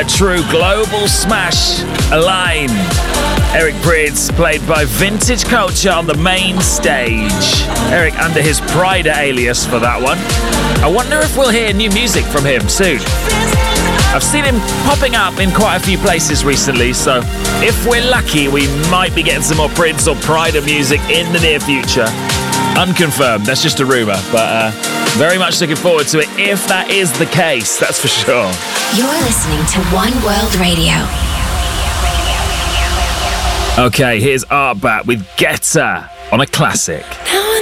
true global smash, Align. Eric Prydz, played by Vintage Culture on the main stage. Eric under his Pride alias for that one. I wonder if we'll hear new music from him soon. I've seen him popping up in quite a few places recently, so if we're lucky, we might be getting some more Prydz or Pryda music in the near future. Unconfirmed, that's just a rumour, but very much looking forward to it if that is the case, that's for sure. You're listening to One World Radio. Okay, here's Artbat with Getter on a classic. Now